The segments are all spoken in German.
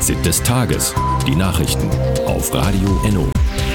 Fazit des Tages. Die Nachrichten auf Radio Enno.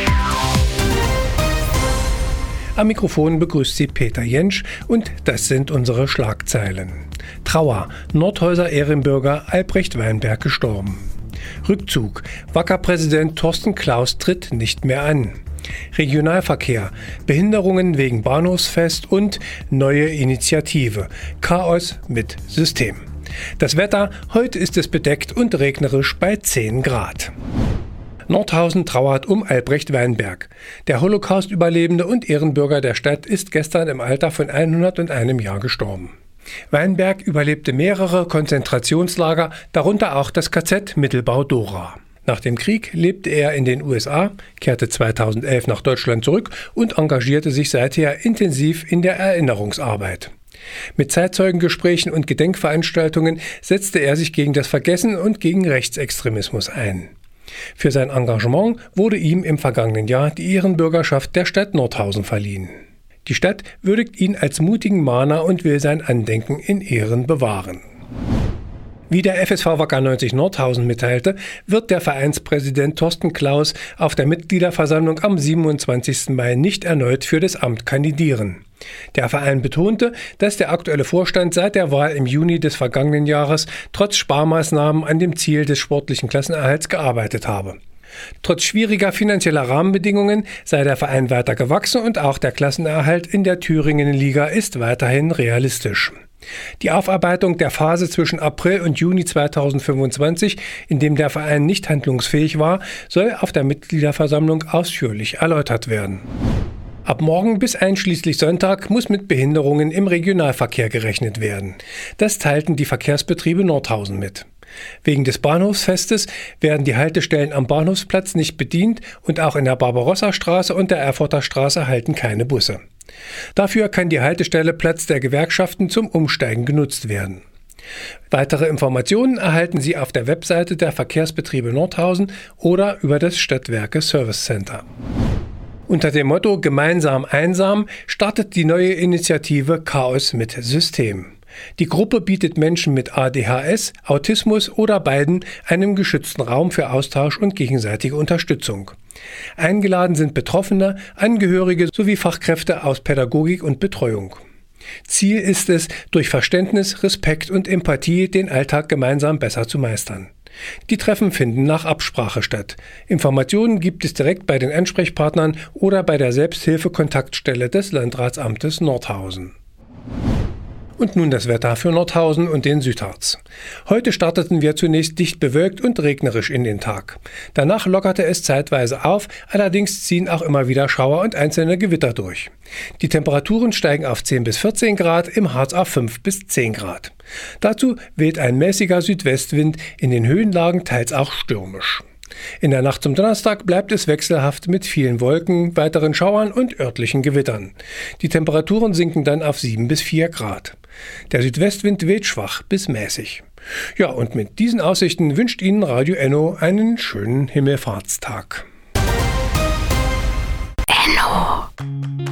Am Mikrofon begrüßt Sie Peter Jentsch und das sind unsere Schlagzeilen. Trauer, Nordhäuser Ehrenbürger Albrecht Weinberg gestorben. Rückzug, Wacker-Präsident Thorsten Klaus tritt nicht mehr an. Regionalverkehr, Behinderungen wegen Bahnhofsfest und neue Initiative, Chaos mit System. Das Wetter, heute ist es bedeckt und regnerisch bei 10 Grad. Nordhausen trauert um Albrecht Weinberg. Der Holocaust-Überlebende und Ehrenbürger der Stadt ist gestern im Alter von 101 Jahr gestorben. Weinberg überlebte mehrere Konzentrationslager, darunter auch das KZ Mittelbau-Dora. Nach dem Krieg lebte er in den USA, kehrte 2011 nach Deutschland zurück und engagierte sich seither intensiv in der Erinnerungsarbeit. Mit Zeitzeugengesprächen und Gedenkveranstaltungen setzte er sich gegen das Vergessen und gegen Rechtsextremismus ein. Für sein Engagement wurde ihm im vergangenen Jahr die Ehrenbürgerschaft der Stadt Nordhausen verliehen. Die Stadt würdigt ihn als mutigen Mahner und will sein Andenken in Ehren bewahren. Wie der FSV Wacker 90 Nordhausen mitteilte, wird der Vereinspräsident Thorsten Klaus auf der Mitgliederversammlung am 27. Mai nicht erneut für das Amt kandidieren. Der Verein betonte, dass der aktuelle Vorstand seit der Wahl im Juni des vergangenen Jahres trotz Sparmaßnahmen an dem Ziel des sportlichen Klassenerhalts gearbeitet habe. Trotz schwieriger finanzieller Rahmenbedingungen sei der Verein weiter gewachsen und auch der Klassenerhalt in der Thüringen-Liga ist weiterhin realistisch. Die Aufarbeitung der Phase zwischen April und Juni 2025, in dem der Verein nicht handlungsfähig war, soll auf der Mitgliederversammlung ausführlich erläutert werden. Ab morgen bis einschließlich Sonntag muss mit Behinderungen im Regionalverkehr gerechnet werden. Das teilten die Verkehrsbetriebe Nordhausen mit. Wegen des Bahnhofsfestes werden die Haltestellen am Bahnhofsplatz nicht bedient und auch in der Barbarossa-Straße und der Erfurter Straße halten keine Busse. Dafür kann die Haltestelle Platz der Gewerkschaften zum Umsteigen genutzt werden. Weitere Informationen erhalten Sie auf der Webseite der Verkehrsbetriebe Nordhausen oder über das Stadtwerke Service Center. Unter dem Motto Gemeinsam einsam startet die neue Initiative Chaos mit System. Die Gruppe bietet Menschen mit ADHS, Autismus oder beiden einen geschützten Raum für Austausch und gegenseitige Unterstützung. Eingeladen sind Betroffene, Angehörige sowie Fachkräfte aus Pädagogik und Betreuung. Ziel ist es, durch Verständnis, Respekt und Empathie den Alltag gemeinsam besser zu meistern. Die Treffen finden nach Absprache statt. Informationen gibt es direkt bei den Ansprechpartnern oder bei der Selbsthilfe-Kontaktstelle des Landratsamtes Nordhausen. Und nun das Wetter für Nordhausen und den Südharz. Heute starteten wir zunächst dicht bewölkt und regnerisch in den Tag. Danach lockerte es zeitweise auf, allerdings ziehen auch immer wieder Schauer und einzelne Gewitter durch. Die Temperaturen steigen auf 10 bis 14 Grad, im Harz auf 5 bis 10 Grad. Dazu weht ein mäßiger Südwestwind, in den Höhenlagen teils auch stürmisch. In der Nacht zum Donnerstag bleibt es wechselhaft mit vielen Wolken, weiteren Schauern und örtlichen Gewittern. Die Temperaturen sinken dann auf 7 bis 4 Grad. Der Südwestwind weht schwach bis mäßig. Ja, und mit diesen Aussichten wünscht Ihnen Radio Enno einen schönen Himmelfahrtstag. Enno.